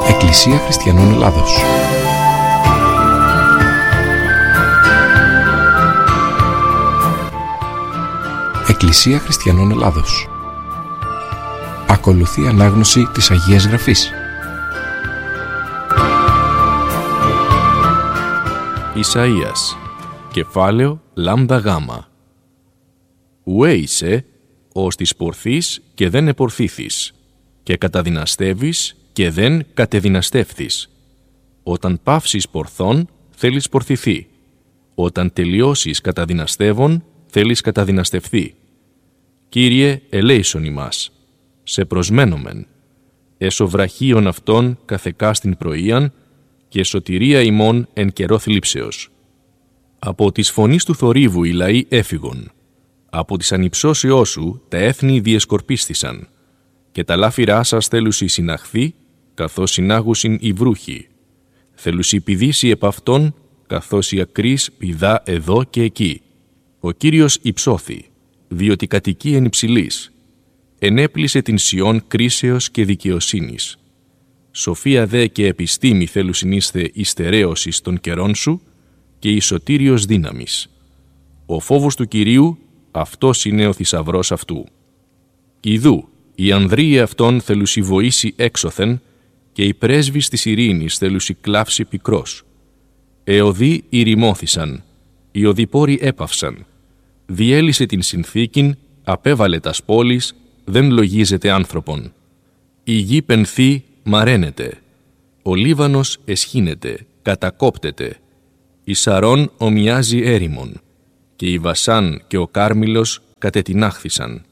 Εκκλησία Χριστιανών Ελλάδος. Εκκλησία Χριστιανών Ελλάδος. Ακολουθεί ανάγνωση της Αγίας Γραφής. Ισαΐας, κεφάλαιο λάμδα γάμα. Ουέ είσαι, ως της πορθείς και δεν επορθήθης, και καταδυναστεύεις και δεν κατεδυναστεύθης. Όταν πάυσεις πορθών, θέλεις πορθηθεί. Όταν τελειώσεις καταδυναστεύων, θέλεις καταδυναστευθεί. Κύριε, ελέησον ημάς, σε προσμένομεν. Εσοβραχίων αυτών καθεκά στην πρωίαν, και σωτηρία ημών εν καιρό θλίψεως. Από της φωνής του θορύβου οι λαοί έφυγον. Από της ανυψώσεώς σου τα έθνη διεσκορπίστησαν. Και τα λάφυρά σας θέλουσι συναχθεί, καθώς συνάγουσιν οι βρούχοι. Θέλουσι πηδήσει επ' αυτόν, καθώς η ακρίς πηδά εδώ και εκεί. Ο Κύριος υψώθη, διότι κατοικεί εν υψηλής. Ενέπλησε την Σιών κρίσεως και δικαιοσύνης. Σοφία δε και επιστήμη θέλουσιν είστε υστερέωσης των καιρών σου και η σωτήριος δύναμης. Ο φόβος του Κυρίου, αυτός είναι ο θησαυρός αυτού. Ιδού, οι ανδρείοι αυτών θέλουσι βοήσει έξωθεν και οι πρέσβεις της ειρήνης θέλουσι κλάψει πικρός. Εωδοί ηρημώθησαν, οι οδηπόροι έπαυσαν. Διέλυσε την συνθήκην, απέβαλε τας πόλεις, δεν λογίζεται άνθρωπον. Η γη πενθεί, μαραίνεται. Ο Λίβανος εσχύνεται, κατακόπτεται. Η Σαρών ομοιάζει έρημον. Και η Βασάν και ο Κάρμιλος κατετινάχθησαν.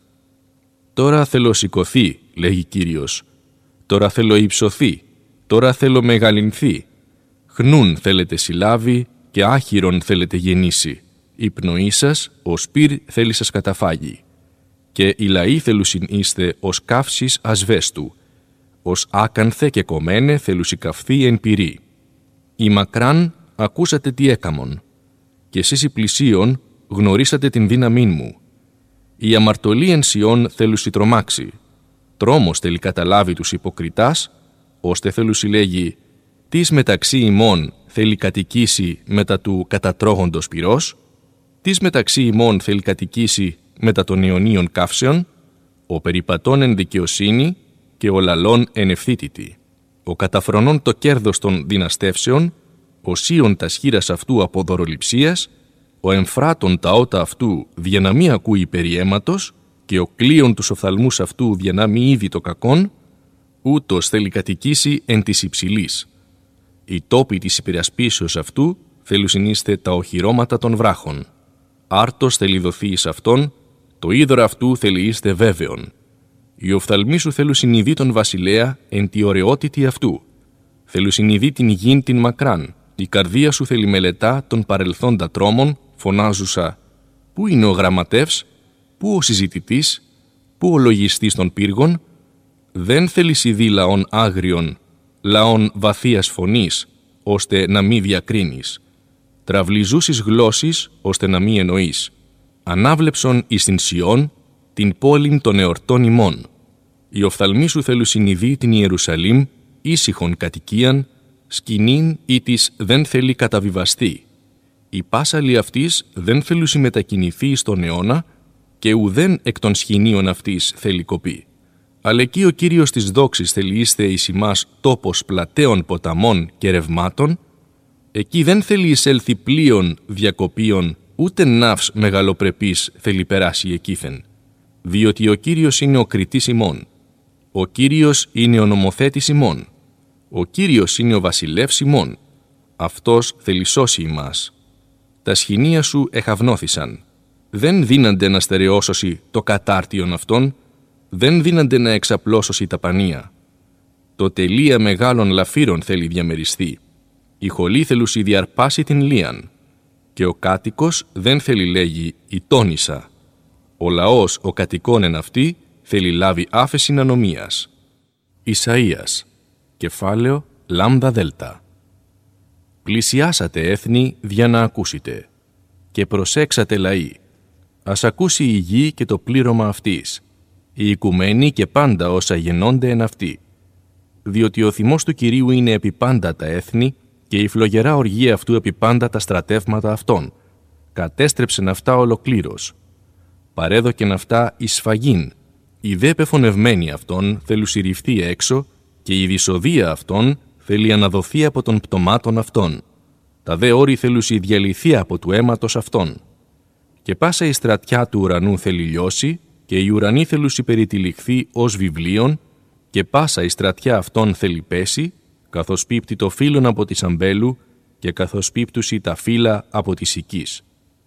Τώρα θέλω σηκωθεί, λέγει Κύριος. Τώρα θέλω υψωθεί. Τώρα θέλω μεγαλυνθεί. Χνούν θέλετε συλλάβει και άχυρον θέλετε γεννήσει. Η πνοή σας, ο σπύρ θέλει σας καταφάγει. Και οι λαοί θέλουσιν είστε ως καύσης ασβέστου. Ως άκανθε και κομμένε θέλουσι καυθεί εν πυρή. Οι μακράν ακούσατε τι έκαμον. Και εσείς οι πλησίον γνωρίσατε την δύναμήν μου. Η αμαρτωλή εν Σιών θέλουσι τρομάξει. Τρόμος θέλει καταλάβει τους υποκριτάς, ώστε θέλουσι λέγει «Τις μεταξύ ημών θέλει κατοικήσει μετά του κατατρώγοντος πυρός, τις μεταξύ ημών θέλει κατοικήσει μετά των αιωνίων καύσεων, ο περιπατών εν δικαιοσύνη και ο λαλών εν ευθύτητη, ο καταφρονών το κέρδος των δυναστεύσεων, ο σίων τας χείρας αυτού από δωροληψίας, ο εμφράτων τα ότα αυτού δια να μη ακούει περί αίματος και ο κλείον τους οφθαλμούς αυτού δια να μη είδει το κακόν, ούτως θέλει κατοικήσει εν της υψηλής. Οι τόποι της υπερασπίσεως αυτού θέλουσιν είστε τα οχυρώματα των βράχων. Άρτος θέλει δοθεί εις αυτόν, το είδωρα αυτού θέλει είστε βέβαιον. Οι οφθαλμοί σου θέλουσιν ειδεί τον βασιλέα εν τη ωραιότητη αυτού. Θέλουσιν ειδεί την γην την μακράν. Η καρδία σου θέλει μελετά των παρελθόντα τρόμων, φωνάζουσα «Πού είναι ο γραμματεύς, πού ο συζητητής, πού ο λογιστής των πύργων?» Δεν θέλεις ειδεί λαών άγριων, λαών βαθίας φωνής, ώστε να μη διακρίνεις. Τραυλιζούσεις γλώσσης, ώστε να μη εννοείς. Ανάβλεψον εις την Σιών, την πόλην των εορτών ημών. Οι οφθαλμοί σου θέλουσιν ειδεί την Ιερουσαλήμ, ήσυχον κατοικίαν, σκηνήν ή της δεν θέλει καταβιβαστεί. Η πάσαλη αυτής δεν θέλουσι μετακινηθεί στον αιώνα και ουδέν εκ των σχοινίων αυτής θέλει κοπεί. Αλλά εκεί ο Κύριος της δόξης θέλει είστε εις ημάς τόπος πλατέων ποταμών και ρευμάτων, εκεί δεν θέλει εισέλθει πλοίων διακοπίων, ούτε ναύς μεγαλοπρεπής θέλει περάσει εκείθεν. Διότι ο Κύριος είναι ο κριτής ημών. Ο Κύριος είναι ο νομοθέτης ημών. Ο Κύριος είναι ο βασιλεύς ημών. Αυτός θέλει σώσει ημάς. Τα σχοινία σου εχαυνώθησαν. Δεν δύνανται να στερεώσωσι το κατάρτιον αυτών, δεν δύνανται να εξαπλώσωσι τα πανία. Το τελεία μεγάλων λαφύρων θέλει διαμεριστεί. Η χολή θέλουσι διαρπάσει την λίαν. Και ο κάτοικος δεν θέλει λέγει «Ητώνησα». Ο λαός, ο κατοικών εν αυτή, θέλει λάβει άφεσιν ανομίας. Ισαΐας, κεφάλαιο λάμδα δέλτα. Πλησιάσατε έθνη δια να ακούσετε. Και προσέξατε λαοί. Ας ακούσει η γη και το πλήρωμα αυτής. Οι οικουμένοι και πάντα όσα γεννώνται εν αυτή. διότι ο θυμός του Κυρίου είναι επί πάντα τα έθνη και η φλογερά οργή αυτού επί πάντα τα στρατεύματα αυτών. Κατέστρεψεν αυτά ολοκλήρως. Παρέδοκεν αυτά εις σφαγήν. Η δε πεφωνευμένη αυτών θέλει συρρυφθεί έξω και η δυσοδεία αυτών θέλει αναδοθεί από των πτωμάτων αυτών. Τα δε όρη θέλουσι διαλυθεί από του αίματος αυτών. Και πάσα η στρατιά του ουρανού θέλει λιώσει και η ουρανή θέλουσι περιτυλιχθεί ως βιβλίων και πάσα η στρατιά αυτών θέλει πέσει, καθώς πίπτει το φύλλον από της αμπέλου και καθώς πίπτουσι τα φύλλα από της οικής.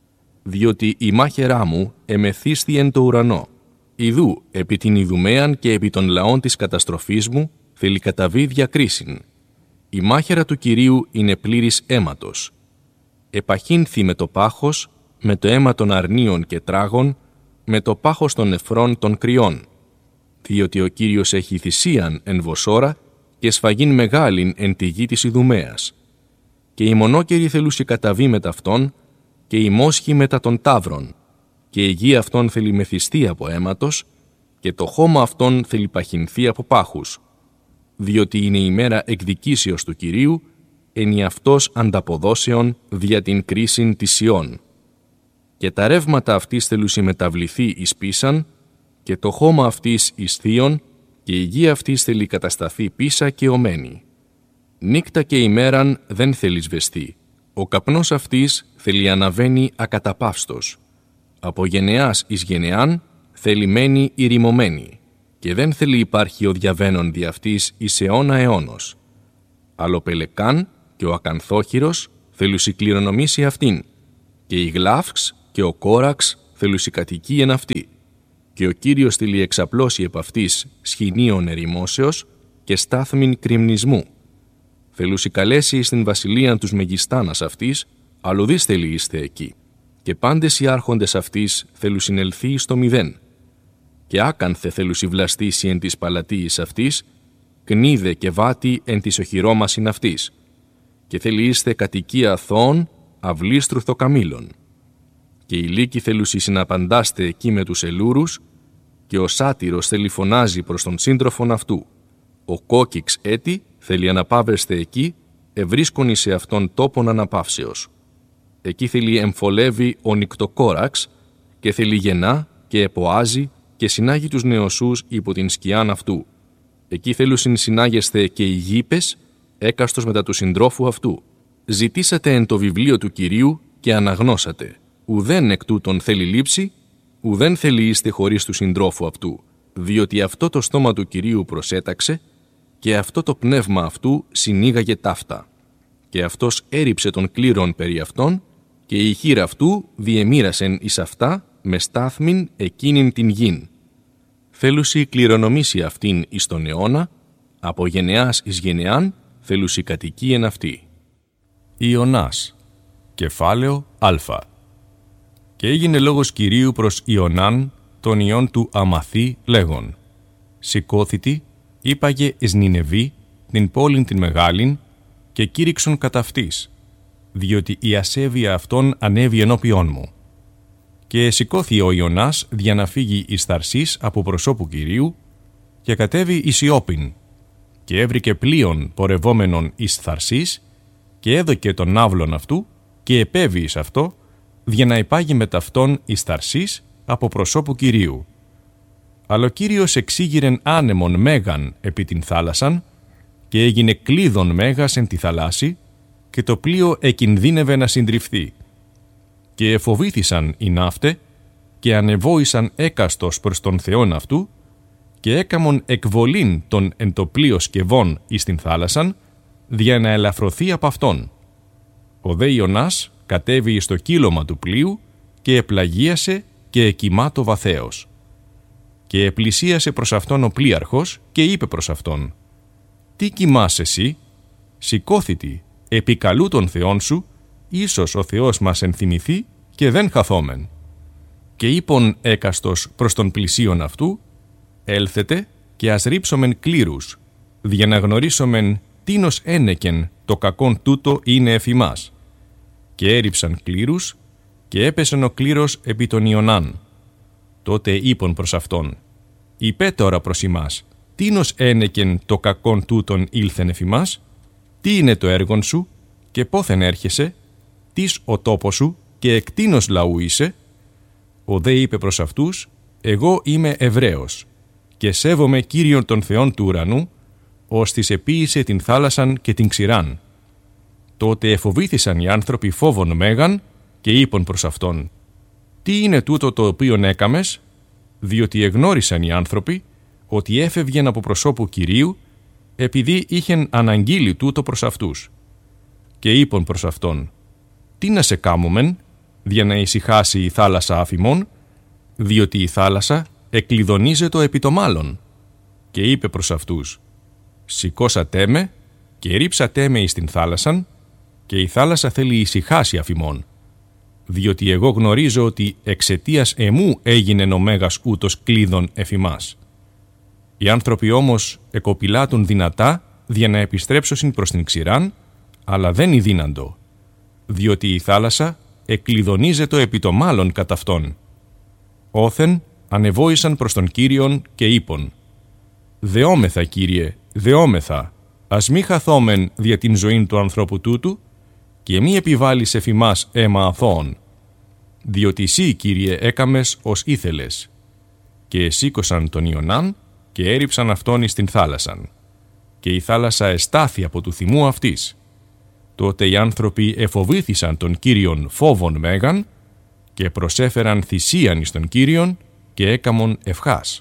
Διότι η μάχαιρά μου εμεθύστη εν το ουρανό. Ιδού, επί την Ιδουμαίαν και επί των λαών της καταστροφής μου, θέλει καταβεί διακρίσιν. Η μάχαιρα του Κυρίου είναι πλήρης αίματος. Επαχύνθη με το πάχος, με το αίμα των αρνίων και τράγων, με το πάχος των νεφρών των κρυών. Διότι ο Κύριος έχει θυσίαν εν Βοσόρα και σφαγήν μεγάλην εν τη γη της Ιδουμαίας. Και η μονόκερη θέλουσι καταβεί μετ' αυτόν, και η μόσχη μετά των ταύρων, και η γη αυτών θέλει μεθυστεί από αίματος, και το χώμα αυτών θέλει παχυνθεί από πάχους. Διότι είναι η μέρα εκδικήσεως του Κυρίου, εν αυτός ανταποδόσεων δια την κρίσιν της Σιών. Και τα ρεύματα αυτής θέλουσι μεταβληθεί εις πίσαν, και το χώμα αυτής εις θείον, και η γη αυτής θέλει κατασταθεί πίσα και ομένη. Νύκτα και ημέραν δεν θέλει σβεστεί. Ο καπνός αυτής θέλει αναβαίνει ακαταπαύστος. Από γενεάς εις γενεάν θέλει μένει ηρημωμένη και δεν θέλει υπάρχει ο διαβαίνων δι' αυτής εις αιώνα αιώνος. Αλλά ο Πελεκάν και ο Ακανθόχυρος θέλουσι κληρονομήσει αυτήν και η Γλάφξ και ο Κόραξ θέλουσι κατοικεί εν αυτή και ο Κύριος θέλει εξαπλώσει επ' αυτής σχοινίων ερημώσεως και στάθμην κρυμνισμού. Θέλουσι καλέσει στην βασιλείαν τους μεγιστάνας αυτής, αλλοδείς θέλει είστε εκεί. Και πάντες οι άρχοντες αυτής θέλουσιν ελθεί στο μηδέν. Και άκανθε θέλουσι βλαστήσει εν της παλατίης αυτής, κνίδε και βάτη εν της οχυρώμασιν αυτής. Και θέλει είστε κατοικία αθώων, αυλίστρουθο καμήλων. Και οι λύκοι θέλουσι συναπαντάστε εκεί με τους ελούρους, και ο σάτυρος θέλει φωνάζει προς τον σύντροφον αυτού. Ο κόκκιξ έτη θέλει αναπαύεστε εκεί, ευρίσκονη σε αυτόν τόπον αναπαύσεως. Εκεί θέλει εμφολεύει ο νυκτοκόραξ και θέλει γεννά και εποάζει και συνάγει τους νεοσούς υπό την σκιάν αυτού. Εκεί θέλουσιν συνάγεστε και οι γήπες, έκαστος μετά του συντρόφου αυτού. Ζητήσατε εν το βιβλίο του Κυρίου και αναγνώσατε. Ουδέν εκ τούτων θέλει λήψη, ουδέν θέλει είστε χωρίς του συντρόφου αυτού, διότι αυτό το στόμα του Κυρίου προσέταξε και αυτό το πνεύμα αυτού συνήγαγε ταύτα. Και αυτός έριψε τον κλήρον περί αυτών και η χείρα αυτού διεμήρασεν εις αυτά με στάθμην εκείνην την γην. Θέλουσι κληρονομήσει αυτήν εις τον αιώνα, από γενεάς εις γενεάν θέλουσι κατοικεί εν αυτή. Ιωνάς, κεφάλαιο Α. Και έγινε λόγος Κυρίου προς Ιωνάν, τον ιόν του Αμαθή, λέγον: σηκώθητη, είπαγε εις Νινεβή, την πόλην την μεγάλην, και κήρυξον κατά αυτής, διότι η ασέβεια αυτών ανέβη ενώπιόν μου. Και σηκώθη ο Ιωνάς για να φύγει εις Θαρσής από προσώπου Κυρίου, και κατέβη εις Ιώπην, και έβρικε πλοίον πορευόμενον εις Θαρσής, και έδωκε τον ναύλον αυτού, και επέβη εις αυτό, για να υπάγει με ταυτόν εις Θαρσής από προσώπου Κυρίου. Αλλά ο Κύριος εξήγηρεν άνεμον μέγαν επί την θάλασσαν, και έγινε κλείδων μέγας εν τη θαλάσση, και το πλοίο εκινδύνευε να συντριφθεί. Και εφοβήθησαν οι ναύτε, και ανεβόησαν έκαστος προς τον Θεόν αυτού, και έκαμον εκβολήν των εν το πλοίο σκευών εις την θάλασσαν, δια να ελαφρωθεί από αυτόν. Ο δε Ιωνάς κατέβη εις το κύλωμα του πλοίου, και επλαγίασε και εκοιμάτω βαθέως. Και επλησίασε προς αυτόν ο πλοίαρχος, και είπε προς αυτόν: «Τι κοιμάσαι εσύ? Σηκώθητη, επικαλού τον Θεόν σου, ίσως ο Θεός μας ενθυμηθεί και δεν χαθόμεν». Και είπον έκαστος προς τον πλησίον αυτού: «Έλθετε και ας ρίψομεν κλήρους, για να γνωρίσομεν τίνος ένεκεν το κακόν τούτο είναι εφ' ημάς». Και έριψαν κλήρους, και έπεσεν ο κλήρος επί τον Ιωνάν. Τότε είπον προς αυτόν: «Υπέ τώρα προς ημάς, τίνος ένεκεν το κακόν τούτον ήλθεν εφημάς, τι είναι το έργον σου και πόθεν έρχεσαι, τις ο τόπος σου και εκ τίνος λαού είσαι. Ο δε είπε προς αυτούς, εγώ είμαι Εβραίος και σέβομαι Κύριον των Θεών του ουρανού, ώστις επίησε την θάλασσαν και την ξηράν. Τότε εφοβήθησαν οι άνθρωποι φόβον μέγαν και είπαν προς αυτόν, τι είναι τούτο το οποίον έκαμες, διότι εγνώρισαν οι άνθρωποι ότι έφευγεν από προσώπου Κυρίου, επειδή είχεν αναγγείλει τούτο προς αυτούς. Και είπαν προς αυτόν, τι να σε κάμωμεν, για να ησυχάσει η θάλασσα αφημών, διότι η θάλασσα εκλειδονίζεται επί το μάλλον. Και είπε προς αυτούς, σηκώσατε με και ρίψατε με εις την θάλασσαν, και η θάλασσα θέλει ησυχάσει αφημών, διότι εγώ γνωρίζω ότι εξαιτίας εμού έγινεν ο μέγας ούτος κλείδων εφημάς. Οι άνθρωποι όμως εκοπηλάτουν δυνατά για να επιστρέψωσιν προς την ξηράν, αλλά δεν ειδύναντο, διότι η θάλασσα εκλειδονίζεται επί το μάλλον κατ' αυτόν. Όθεν ανεβόησαν προς τον Κύριον και είπον, «Δεόμεθα, Κύριε, δεόμεθα, ας μη χαθόμεν δια την ζωήν του ανθρώπου τούτου και μη επιβάλλεις εφημάς αίμα αθώων, διότι εσύ, Κύριε, έκαμες ως ήθελες». Και εσήκωσαν τον Ιωνάν και έριψαν αυτόν εις την θάλασσαν. Και η θάλασσα εστάθη από του θυμού αυτής. Τότε οι άνθρωποι εφοβήθησαν τον Κύριον φόβον μέγαν και προσέφεραν θυσίαν εις τον Κύριον και έκαμον ευχάς.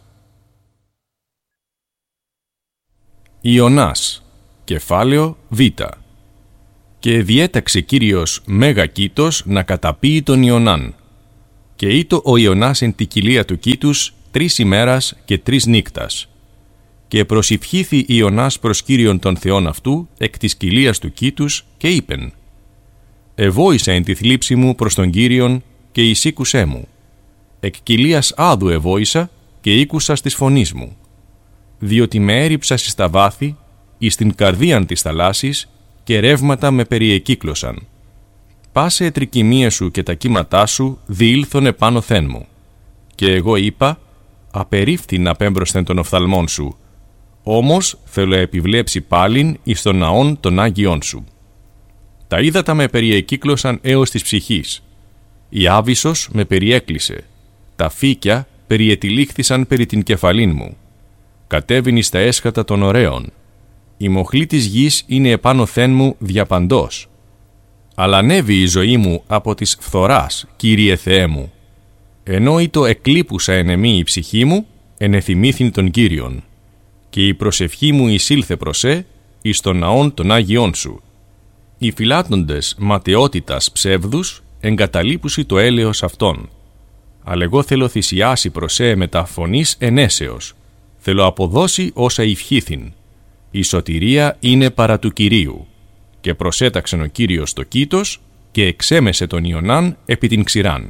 Ιωνάς, κεφάλαιο Β. Και διέταξε Κύριος μέγα κήτος να καταπίει τον Ιωνάν. Και ήτο ο Ιωνάς εν τη κοιλία του κήτους 3 ημέρας και 3 νύκτας. Και προσηφιήθη Ιωνάς προς Κύριον των Θεών αυτού εκ της κοιλίας του κήτους και είπεν, «Εβόησα εν τη θλίψη μου προς τον Κύριον και εισήκουσέ μου. Εκ κοιλίας άδου εβόησα και ήκουσας της φωνής μου. Διότι με έριψας εις τα βάθη, εις την καρδίαν της θαλάσσης και ρεύματα με περιεκύκλωσαν. Πάσε τρικυμία σου και τα κύματά σου διήλθον επάνω θεν μου. Και εγώ είπα, απερίφθην απέμπροσθεν των οφθαλμών σου, όμως θέλω επιβλέψει πάλιν εις των ναών των Άγιών σου. Τα ύδατα με περιεκύκλωσαν έως της ψυχής. Η άβυσσος με περιέκλεισε. Τα φύκια περιετυλίχθησαν περί την κεφαλήν μου. Κατέβην εις τα έσχατα των ωραίων. Η μοχλή της γης είναι επάνω θεν μου διαπαντός. Αλλά ανέβη η ζωή μου από της φθοράς, Κύριε Θεέ μου. Ενώ ήτο εκλείπουσα εν εμή η ψυχή μου, ενεθυμήθην τον Κύριον. Και η προσευχή μου εισήλθε προσέ, εις των ναών των Άγιών σου. Οι φυλάττοντες ματαιότητας ψεύδους εγκαταλείπουσι το έλεος αυτών. Αλλά εγώ θέλω θυσιάσει προσέ με τα φωνής ενέσεως. Θέλω αποδώσει όσα ευχήθην. Η σωτηρία είναι παρά του Κυρίου. Και προσέταξεν ο Κύριος το κήτος και εξέμεσε τον Ιωνάν επί την ξηράν.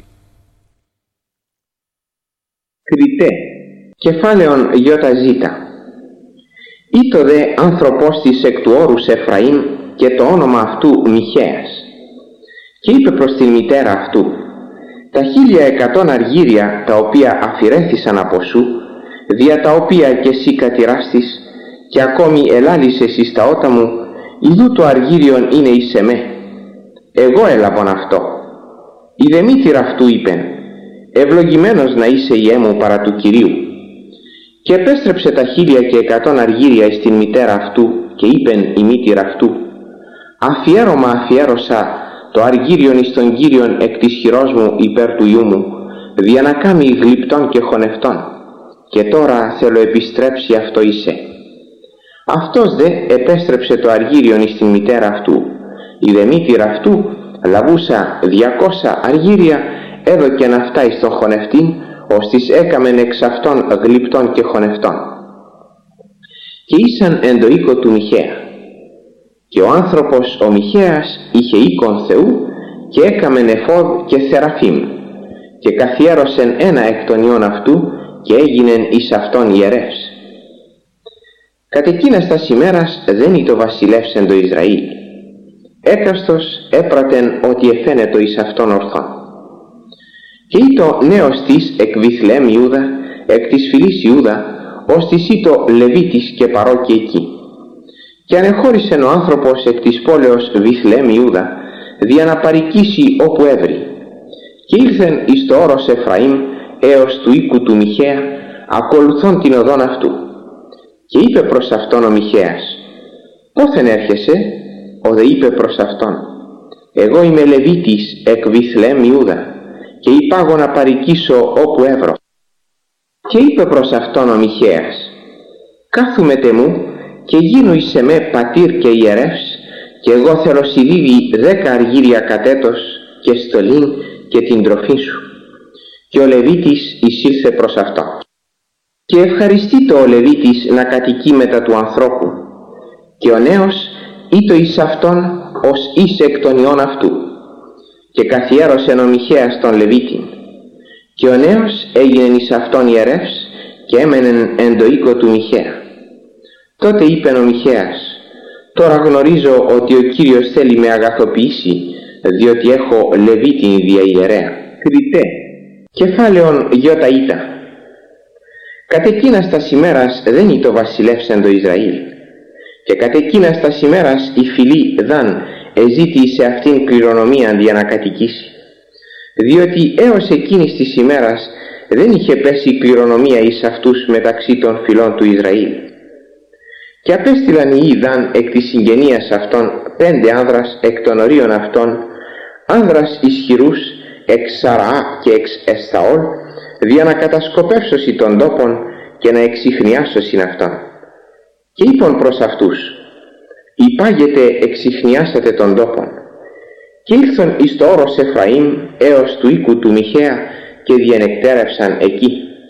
Κριτέ, κεφάλαιον ΙΖ. Ήτο δε άνθρωπος της εκ του όρους Εφραήμ και το όνομα αυτού Μιχαίας. Και είπε προς την μητέρα αυτού, τα 1.100 αργύρια τα οποία αφηρέθησαν από σου, δια τα οποία και εσύ κατηράστης και ακόμη ελάλησες εις τα ότα μου, ιδού το αργύριον είναι εις εμέ. Εγώ έλαβον αυτό. Η δε μήτηρα αυτού είπεν, ευλογημένος να είσαι ιέ μου παρά του Κυρίου. Και επέστρεψε τα 1.100 αργύρια εις την μητέρα αυτού και είπεν η μήτηρα αυτού, αφιέρωμα αφιέρωσα το αργύριον εις τον Κύριον εκ της χειρός μου υπέρ του ιού μου, δια να κάμει γλυπτών και χωνευτών, και τώρα θέλω επιστρέψει αυτό εισέ. Αυτός δε επέστρεψε το αργύριον εις την μητέρα αυτού. Η δε μήτηρα αυτού λαβούσα 200 αργύρια, έδωκεν αυτά εις τον χωνευτήν, ώστις έκαμεν εξ αυτών γλυπτών και χωνευτών. Και ήσαν εν το οίκο του Μιχαία. Και ο άνθρωπος ο Μιχαίας είχε οίκον Θεού και έκαμεν εφόδ και θεραφείμ και καθιέρωσεν ένα εκ των ιών αυτού και έγινεν εις αυτόν ιερεύς. Κατ' εκείνας τας ημέρας δεν ήτο βασιλεύς εν το Ισραήλ. Έκαστος έπρατεν ότι εφαίνετο εις αυτόν ορθόν. Και ήτο νέος της εκ Βιθλεέμ Ιούδα, εκ της φυλής Ιούδα, ως της ήτο Λεβίτης και παρόκει εκεί. Και ανεχώρησεν ο άνθρωπος εκ της πόλεως Βιθλεέμ Ιούδα, δια να παρικήσει όπου έβρι. Και ήλθεν εις το όρος Εφραήμ έως του οίκου του Μιχαία, ακολουθών την οδόν αυτού. Και είπε προς αυτόν ο Μιχαίας: «Πόθεν έρχεσαι?» Ο δε είπε προς αυτόν: «Εγώ είμαι Λεβίτης εκ Βιθλεέμ Ιούδα, και υπάγω να παρικήσω όπου έβρω». Και είπε προς αυτόν ο Μιχαίας: «Κάθουμετε μου και γίνου εις εμέ πατήρ και ιερεύς, και εγώ θέλω συδίδει 10 αργύρια κατέτος και στολήν και την τροφή σου». Και ο Λεβίτης εισήλθε προς αυτό. Και ευχαριστεί το ο Λεβίτης να κατοικεί μετά του ανθρώπου, και ο νέος ήτο εις αυτόν ως εις εκ των ιών αυτού. Και καθιέρωσεν ο Μιχαίας τον Λεβίτην. Και ο νέος έγινεν εις αυτόν ιερεύς και έμενεν εν το οίκο του Μιχαία. Τότε είπεν ο Μιχαίας: «Τώρα γνωρίζω ότι ο Κύριος θέλει με αγαθοποιήσει, διότι έχω Λεβίτην δια ιερέα». Κριτέ. Κεφάλαιον γιώτα ήτα. Κατ' εκείνας τας ημέρας δεν ήτο βασιλεύσεν το Ισραήλ. Και κατ' εκείνας τας ημέρας η φυλή Δαν εζήτη σε αυτήν κληρονομίαν για να κατοικήσει. Διότι έως εκείνης της ημέρας δεν είχε πέσει κληρονομία εις αυτούς μεταξύ των φυλών του Ισραήλ. Και απέστειλαν οι Δαν εκ της συγγενείας αυτών 5 άνδρας εκ των ορίων αυτών, άνδρας ισχυρούς εξ Σαραά και εξ Εσταόλ, δια να κατασκοπεύσωση των τόπων και να εξιχνιάσωσιν αυτόν. Και είπαν προς αυτούς: «Υπάγετε εξιχνιάσατε των τόπων». Και ήλθον εις το όρος Εφραήμ έως του οίκου του Μιχαία και διενεκτέρευσαν εκεί.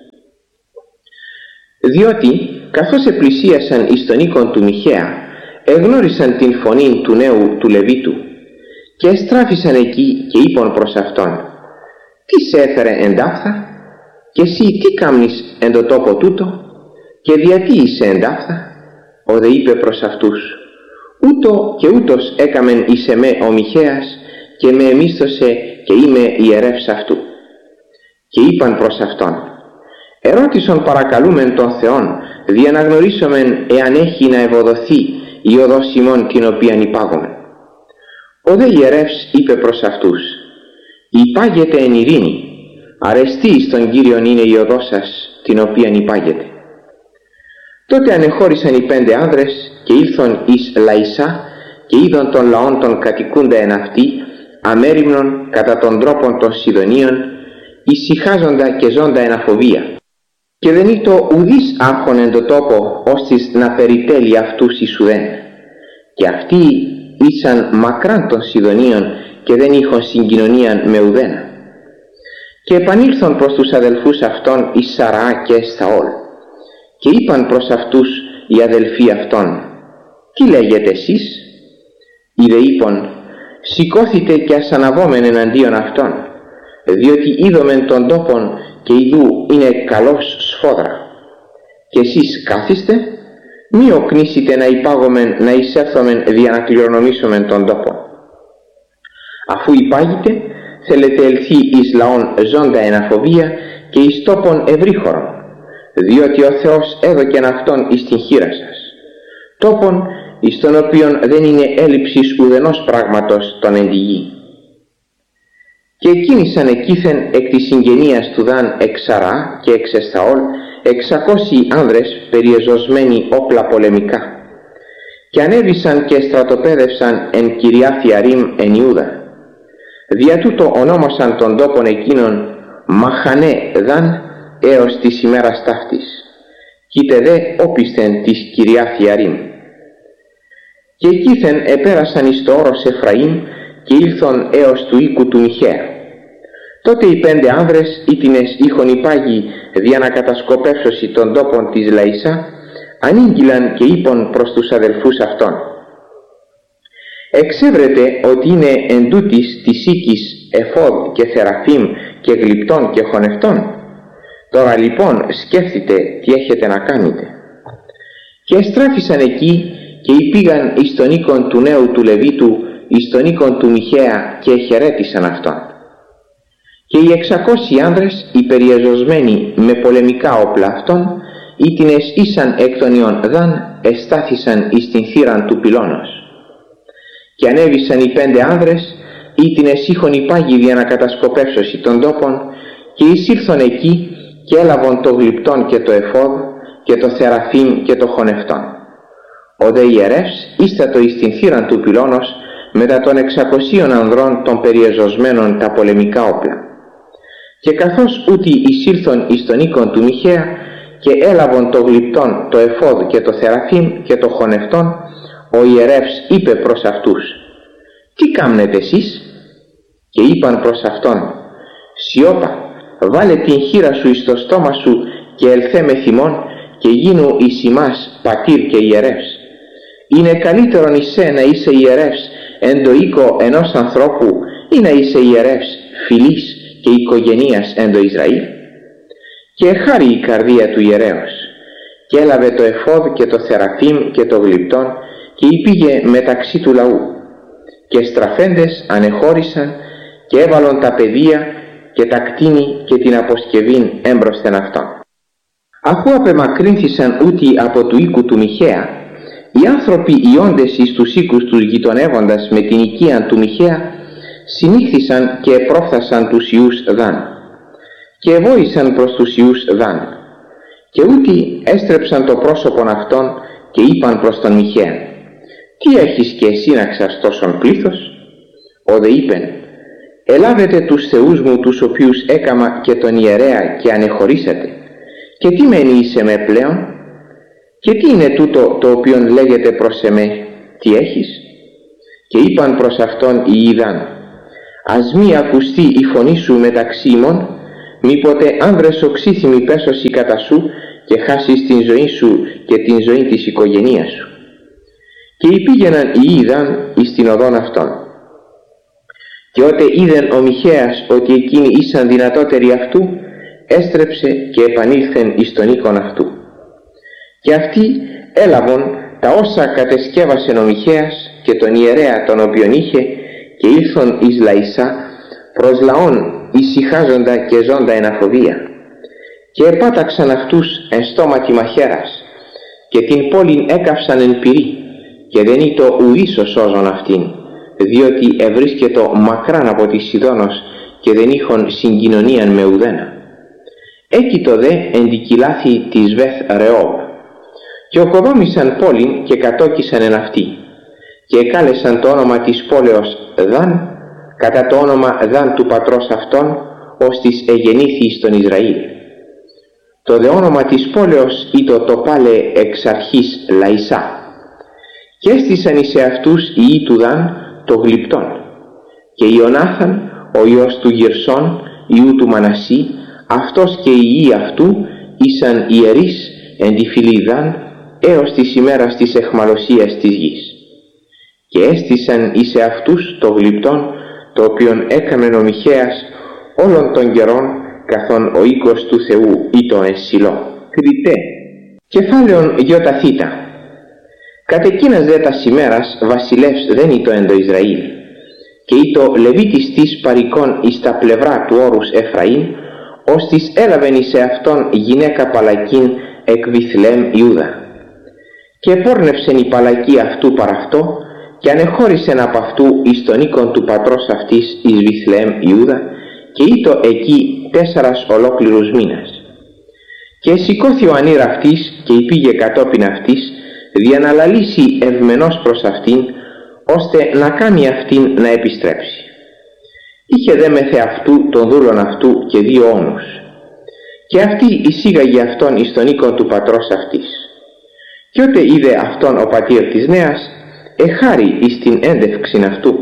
Διότι καθώς επλησίασαν εις τον οίκον του Μιχαία, εγνώρισαν την φωνή του νέου του Λεβίτου και εστράφησαν εκεί και είπαν προς αυτόν: «Τι σε έφερε εντάφθα, και εσύ τι κάμνεις εν το τόπο τούτο, και γιατί είσαι εντάφθα?» Ο δε είπε προς αυτούς: «Ούτω και ούτως έκαμεν εις εμέ ο Μιχαίας, και με εμίσθωσε και είμαι ιερεύς αυτού». Και είπαν προς αυτόν: «Ερώτησον παρακαλούμεν τον Θεόν, δια να γνωρίσομεν εάν έχει να ευωδοθεί η οδός ημών την οποίαν υπάγομεν». Ο δε ιερεύς είπε προς αυτούς: «Υπάγετε εν ειρήνη, αρεστή εις τον Κύριον είναι η οδός σας την οποίαν υπάγετε». Τότε ανεχώρησαν οι 5 άνδρες και ήλθον εις Λαϊσά και είδον των λαών των κατοικούντα εν αυτή, αμέριμνον κατά των τρόπων των Σιδωνίων, ησυχάζοντα και ζώντα εν αφοβία. Και δεν ήτο ουδείς άρχον εν το τόπο, ώστις να περιτέλει αυτούς εις ουδέν. Και αυτοί ήσαν μακράν των Σιδωνίων και δεν είχον συγκοινωνίαν με ουδένα. Και επανήλθον προς τους αδελφούς αυτών εις Σαραά και Εσταόλ. Και είπαν προς αυτούς οι αδελφοί αυτών: «Τι λέγετε εσείς?» Οι δε είπαν: «Σηκώθητε και ας αναβόμεν εναντίον αυτών, διότι είδομεν τον τόπον και ιδού είναι καλός σφόδρα. Και εσείς κάθιστε, μη οκνήσετε να υπάγομεν να εισέλθομεν δια να κληρονομήσομεν τον τόπο. Αφού υπάγετε, θέλετε ελθεί εις λαόν ζώντα εν αφοβία και εις τόπον ευρύχωρον, διότι ο Θεός έδωκεν αυτόν εις την χείρα σας, τόπον εις τον οποίον δεν είναι έλλειψης ουδενός πράγματος τον εν τη γη». Και εκκίνησαν εκείθεν εκ της συγγενείας του Δαν εξ Σαραά και εξ Εσταόλ 600 άνδρες περιεζωσμένοι όπλα πολεμικά, και ανέβησαν και στρατοπέδευσαν εν Κυριάθ Ιαρίμ εν Ιούδα. Δια τούτο ονόμασαν τον τόπον εκείνον Μαχανέ Δαν έως της ημέρας ταύτης, κοίτε δε όπισθεν της Κυριάθ Ιαρίμ. Και εκείθεν επέρασαν εις το όρος Εφραήμ και ήλθον έως του οίκου του Μιχαία. Τότε οι 5 άνδρες ήτινες είχον υπάγει δια να κατασκοπεύσωση των τόπων της Λαϊσά, ανήγγυλαν και είπαν προς τους αδελφούς αυτών: «Εξέβρετε ότι είναι εν τούτης της οίκης εφόδ και θεραφίμ και γλυπτών και χωνευτών. Τώρα λοιπόν σκέφτητε τι έχετε να κάνετε». Και εστράφησαν εκεί και πήγαν εις τον οίκον του νέου του Λεβίτου, εις τον οίκον του Μιχαία, και χαιρέτησαν αυτόν. Και οι 600 άνδρες, οι περιεζωσμένοι με πολεμικά όπλα αυτών, ήτινες ήσαν εκ των Ιορδάν εστάθησαν εις την θύραν του πυλώνος. Και ανέβησαν οι 5 άνδρες, ήτινες είχον υπάγει για να κατασκοπεύσωση των τόπων, και εισήλθον εκεί και έλαβον το γλυπτόν και το εφόδ και το θεραφείμ και το χωνευτόν. Ο δε ιερεύς ίστατο εις την θύραν του πυλώνος μετά των 600 ανδρών των περιεζωσμένων τα πολεμικά όπλα. Και καθώς ούτι εισήλθον εις τον οίκον του Μιχαία και έλαβον το γλυπτόν, το εφόδ και το θεραφείμ και το χωνευτόν, ο ιερεύς είπε προς αυτούς: «Τι κάμνετε εσείς?» Και είπαν προς αυτόν: «Σιώπα, βάλε την χείρα σου εις το στόμα σου και ελθέ με θυμόν και γίνου εις ημάς πατήρ και ιερεύς. Είναι καλύτερον εσέ να είσαι ιερεύς εν το οίκο ενός ανθρώπου ή να είσαι ιερεύς φυλής και οικογενείας εν το Ισραήλ?» Και χάρη η καρδία του ιερέως και έλαβε το εφόδ και το θεραφείμ και το γλυπτόν και πήγε μεταξύ του λαού. Και στραφέντες ανεχώρησαν και έβαλον τα παιδεία και τα κτίνη και την αποσκευήν έμπροσθεν αυτών. Αφού απεμακρύνθησαν ούτι από του οίκου του Μιχαία, οι άνθρωποι ιόντες εις τους οίκους τους γειτονεύοντας με την οικίαν του Μιχαία συνήχθησαν και επρόφθασαν τους ιούς Δάν και εβόησαν προς τους ιούς Δάν, και ούτι έστρεψαν το πρόσωπον αυτών και είπαν προς τον Μιχαία: «Τι έχεις και εσύναξας τόσον πλήθος?» Ο δε είπεν: «Ελάβετε τους θεούς μου τους οποίους έκαμα και τον ιερέα και ανεχωρήσατε, και τι μένει είσαι με πλέον? Και τι είναι τούτο το οποίον λέγεται προς εμέ, τι έχεις?» Και είπαν προς αυτόν οι Ιδάν: «Ας μη ακουστεί η φωνή σου μεταξύ ημών, μήποτε άνδρες οξύθυμοι πέσωση κατά σου και χάσεις την ζωή σου και την ζωή της οικογενείας σου». Και υπήγαιναν οι Ιδάν εις την οδόν αυτών. Και ότε είδεν ο Μιχαίας ότι εκείνοι ήσαν δυνατότεροι αυτού, έστρεψε και επανήλθεν εις τον οίκον αυτού. Και αυτοί έλαβον τα όσα κατεσκεύασε ο Μιχαίας και τον ιερέα τον οποίον είχε, και ήλθον εις Λαϊσά προς λαόν ησυχάζοντα και ζώντα εν αφοβία. Και επάταξαν αυτούς εν στόματι μαχαίρας, και την πόλην έκαυσαν εν πυρί, και δεν ήτο ουδής ο σώζον αυτήν, διότι ευρίσκετο μακράν από τη Σιδώνος και δεν είχον συγκοινωνίαν με ουδένα. Έκειτο δε εν τη κοιλάθη της Βεθ Ρεώβ, και οκοδόμησαν πόλην και κατόκισαν εν αυτή, και εκάλεσαν το όνομα της πόλεως Δάν, κατά το όνομα Δάν του πατρός αυτών, ως της εγεννήθη στον Ισραήλ. Το δε όνομα της πόλεως ήτο το πάλε εξ αρχής Λαϊσά. Και έστησαν εις αυτούς οι ιοί του Δάν το γλυπτόν. Και Ιωνάθαν, ο ιός του Γυρσών, ιού του Μανασί, αυτός και οι ιοί αυτού ήσαν ιερείς εν τη φυλή Δάν έως της ημέρας της εχμαλωσίας της γης. Και έστησαν εις αυτούς το γλυπτόν, το οποίον έκαμεν ο Μιχαίας όλων των καιρών, καθόν ο οίκος του Θεού ήτο εν Σιλώ. Κριτέ. Κεφάλαιον γιοταθήτα. Κατ' εκείνας δε τας ημέρας βασιλεύς δεν ήτο εν το Ισραήλ, και ήτο Λεβίτης της παρικών εις τα πλευρά του όρους Εφραήμ, ως της έλαβεν εις αυτόν γυναίκα παλακήν εκ Βιθλεέμ Ιούδα. Και επόρνευσεν η παλακή αυτού παραυτό, και ανεχώρησεν από αυτού εις τον οίκον του πατρός αυτής εις Βιθλεέμ Ιούδα, και ήτο εκεί 4 ολόκληρους μήνας. Και σηκώθη ο ανήρ αυτής και υπήγε κατόπιν αυτής, δια να λαλήσει ευμενός προς αυτήν, ώστε να κάνει αυτήν να επιστρέψει. Είχε δε μεθε αυτού των δούλων αυτού και 2 όνους, και αυτή εισήγαγε αυτόν εις τον οίκον του πατρός αυτής. Και ότε είδε αυτόν ο πατήρ της νέας, εχάρη εις την έντευξην αυτού.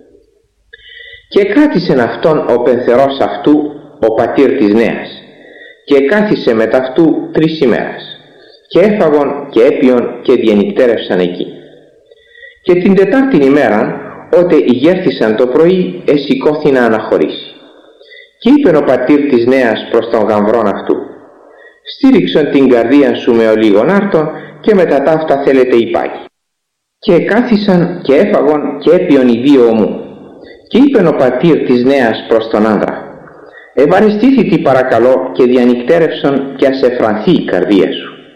Και κράτησεν αυτόν ο πενθερός αυτού, ο πατήρ της νέας, και κάθισε μετ' αυτού 3 ημέρας, και έφαγον και έπιον και διενυκτέρευσαν εκεί. Και την 4η ημέραν, ότε ηγέρθησαν το πρωί, εσηκώθη να αναχωρήσει. Και είπεν ο πατήρ της νέας προς τον γαμβρόν αυτού: «Στήριξον την καρδία σου με ολίγον άρτον, και μετά ταύτα θέλετε υπάγει». Και κάθισαν και έφαγον και έπιον οι 2 ομού. Και είπεν ο πατήρ της νέας προς τον άνδρα: «Ευαριστήθητη παρακαλώ και διανυκτέρευσον, και ας εφρανθεί η καρδία σου».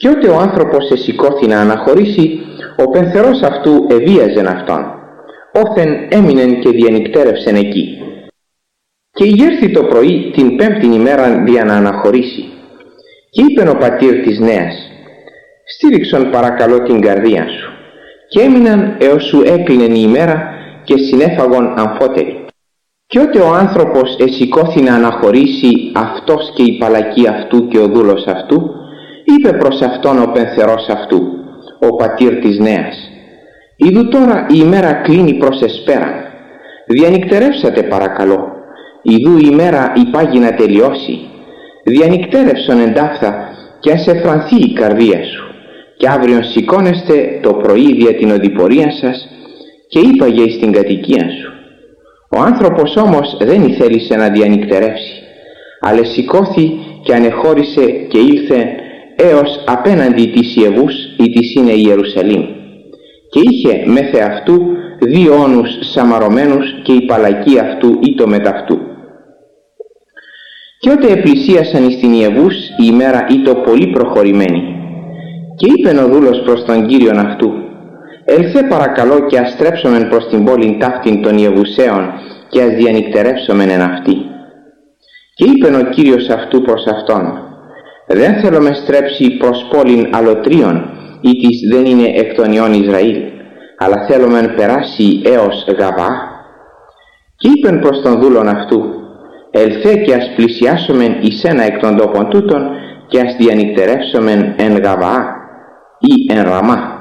Και ότε ο άνθρωπος εσηκώθη να αναχωρήσει, ο πενθερός αυτού εβίαζεν αυτόν, όθεν έμεινεν και διενυκτέρευσεν εκεί. Και ηγέρθη το πρωί την πέμπτην ημέραν δια να αναχωρήσει. Και είπεν ο πατήρ της νέας: «Στήριξον παρακαλώ την καρδία σου». Και έμειναν έως σου έκλεινεν η ημέρα και συνέφαγον αμφότεροι. Και ότε ο άνθρωπος εσηκώθη να αναχωρήσει, αυτός και η παλακή αυτού και ο δούλος αυτού, είπε προς αυτόν ο πενθερός αυτού, ο πατήρ της νέας: «Ιδού τώρα η ημέρα κλείνει προς εσπέραν. Διανυκτερεύσατε παρακαλώ. Ιδού η ημέρα υπάγει να τελειώσει. Διανυκτέρευσον εντάφθα και ας εφρανθεί η καρδία σου. Και αύριον σηκώνεστε το πρωί δια την οδηπορία σας και είπαγε εις την κατοικία σου». Ο άνθρωπος όμως δεν ηθέλησε να διανυκτερεύσει, αλλά σηκώθη και ανεχώρησε και ήλθε έως απέναντι της Ιεβούς, η της είναι η Ιερουσαλήμ. Και είχε μέθε αυτού 2 όνους σαμαρωμένους και η παλακή αυτού ήτο μεταυτού. Και ότε επλησίασαν εις την Ιεβούς, η ημέρα ήτο πολύ προχωρημένη. Και είπεν ο δούλος προς τον Κύριον αυτού: «Ελθέ παρακαλώ και ας στρέψομεν προς την πόλην ταύτην των Ιεβουσαίων και ας διανυκτερεύσομεν εν αυτή». Και είπεν ο Κύριος αυτού προς αυτόν: «Δεν θέλουμε στρέψει προς πόλην αλωτρίων, ή της δεν είναι εκ των ιών Ισραήλ, αλλά θέλουμε περάσει έως Γαβά». Και είπεν προς τον δούλον αυτού: «Ελθέ και ας πλησιάσομεν εις ένα εκ των τόπων τούτων και ας διανυκτερεύσομεν εν Γαβά ή εν Ραμά».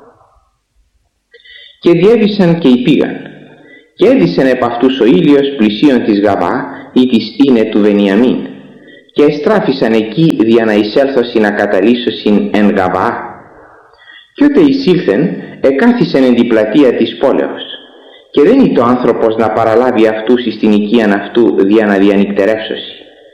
Και διέβησαν και υπήγαν. Και έδισεν επ' αυτούς ο ήλιος πλησίον της Γαβά, ή της είναι του Βενιαμίν, και εστράφησαν εκεί δια να εισέλθωσιν να καταλύσωσιν εν Γαβά. Και ότε εισήλθεν, εκάθισεν εν την πλατεία της πόλεως, και δεν ήτο άνθρωπος να παραλάβει αυτούς εις την οικίαν αυτού δια να διανυκτερεύσωσι.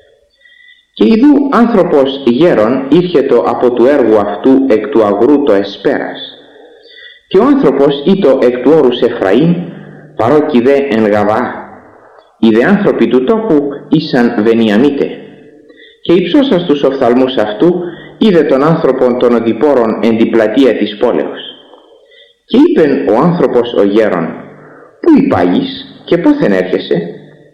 Και ιδού άνθρωπος γέρον ήρχετο από του έργου αυτού εκ του αγρού το εσπέρας. Και ο άνθρωπος ήτο εκ του όρους Εφραήμ, παρόκει δε εν Γαβά. Οι δε άνθρωποι του τόπου ήσαν Βενιαμίτε. Και υψώσας τους οφθαλμούς αυτού, είδε τον άνθρωπον των οδηπόρων εν την πλατεία της πόλεως. Και είπεν ο άνθρωπος ο γέρον: «Πού υπάγεις και πόθεν έρχεσαι?»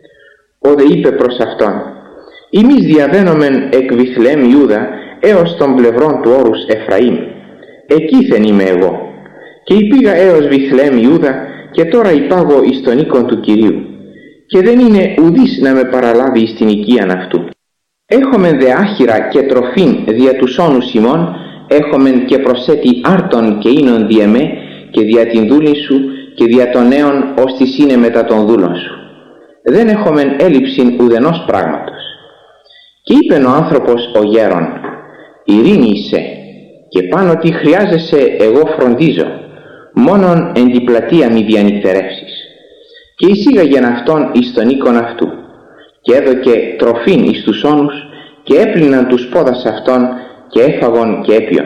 Ο δε είπε προς αυτόν: «Εμείς διαβαίνομεν εκ Βιθλεέμ Ιούδα έως των πλευρών του όρους Εφραήμ. Εκείθεν είμαι εγώ. Και υπήγα έως Βιθλεέμ Ιούδα και τώρα υπάγω εις τον οίκον του Κυρίου. Και δεν είναι ουδής να με παραλάβει εις την οικίαν αυτού. Έχομεν δε άχυρα και τροφήν δια τους όνους ημών, έχομεν και προσέτη άρτων και ίνων δι' εμέ και δια την δούλη σου και δια των νέων ως της είναι μετά των δούλων σου. Δεν έχομεν έλλειψην ουδενός πράγματος». Και είπεν ο άνθρωπος ο γέρον: «Ειρήνη είσαι, και πάνω τι χρειάζεσαι εγώ φροντίζω, μόνον εν την πλατεία μη διανυκτερεύσεις». Και εισήγαγεν αυτόν εις τον οίκον αυτού, και έδωκε τροφήν εις τους όνους, και έπλυναν τους πόδας αυτών, και έφαγον και έπιον.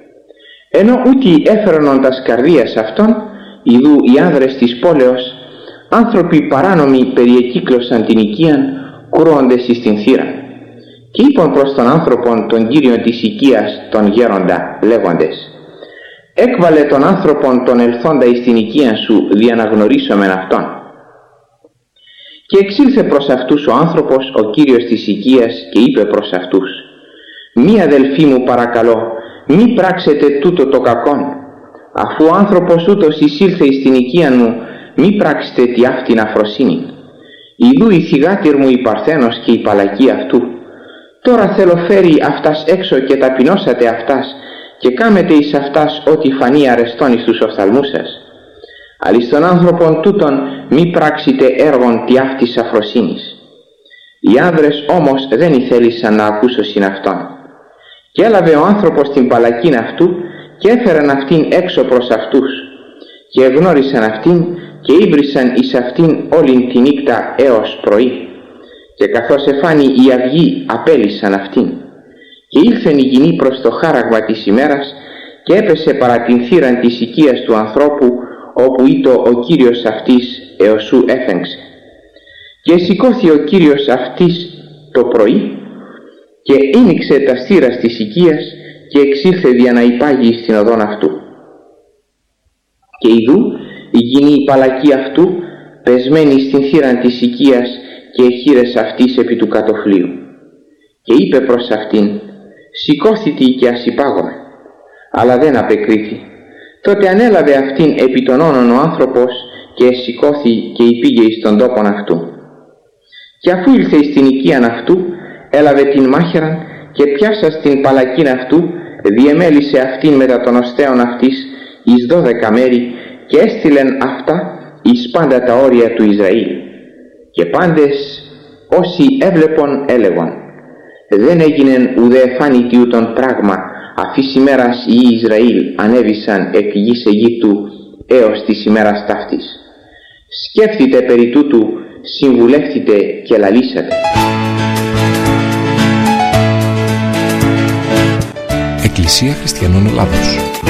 Ενώ ούτι έφερνον τας καρδίας αυτών, ιδού οι άνδρες της πόλεως, άνθρωποι παράνομοι περιεκύκλωσαν την οικίαν, κρούοντες εις την θύραν. Και είπαν προς τον άνθρωπον τον Κύριον της οικίας τον γέροντα, λέγοντες: «Έκβαλε τον άνθρωπον τον ελθόντα εις την οικία σου, δια να γνωρίσομεν αυτόν». Και εξήλθε προς αυτούς ο άνθρωπος ο Κύριος της οικίας και είπε προς αυτούς: «Μη αδελφοί μου παρακαλώ, μη πράξετε τούτο το κακόν. Αφού ο άνθρωπος ούτως εισήλθε εις την οικία μου, μη πράξετε τι αυτήν αφροσύνη. Ιδού η θυγάτηρ μου η Παρθένος και η παλακή αυτού. Τώρα θέλω φέρει αυτάς έξω και ταπεινώσατε αυτάς και κάμετε εις αυτάς ό,τι φανεί αρεστών εις τους οφθαλμούς σας. Αλλά εις τον άνθρωπον τούτον μη πράξετε έργον τι αυτής αφροσύνης». Οι άνδρες όμως δεν ηθέλησαν να ακούσωσιν αυτόν. Και έλαβε ο άνθρωπος την παλακήν αυτού και έφεραν αυτήν έξω προς αυτούς. Και εγνώρισαν αυτήν και ύβρισαν εις αυτήν όλην τη νύκτα έως πρωί. Και καθώς εφάνει η αυγή απέλυσαν αυτήν. Και ήλθεν η γυνή προς το χάραγμα της ημέρας και έπεσε παρά την θύραν της οικίας του ανθρώπου όπου ήτο ο Κύριος αυτής εωσού έφεγξε. Και σηκώθη ο Κύριος αυτής το πρωί και ήνιξε τα στήρας της οικίας και εξήλθε δια να υπάγει στην οδόν αυτού. Και ιδού γίνει η παλακή αυτού πεσμένη στην θύραν της οικίας και εχείρες αυτής επί του κατοφλίου. Και είπε προς αυτήν, σηκώθητη και ας υπάγομαι. Αλλά δεν απεκρίθη. Τότε ανέλαβε αυτήν επί των όνων ο άνθρωπος και εσηκώθη και υπήγε εις τον τόπον αυτού. Και αφού ήλθε εις την οικίαν αυτού, έλαβε την μάχαιραν και πιάσα στην παλακήν αυτού, διεμέλισε αυτήν μετά των οστέων αυτής εις 12 μέρη και έστειλεν αυτά εις πάντα τα όρια του Ισραήλ. Και πάντες όσοι έβλεπον έλεγον, δεν έγινεν ουδέ εφάνητη ούτων πράγμα, αφής ημέρας οι Ισραήλ ανέβησαν εκ γης Αιγύπτου έως της ημέρας ταύτης. Σκέφτητε περί τούτου, συμβουλεύτητε και λαλήσατε. Εκκλησία Χριστιανών Ελλάδος.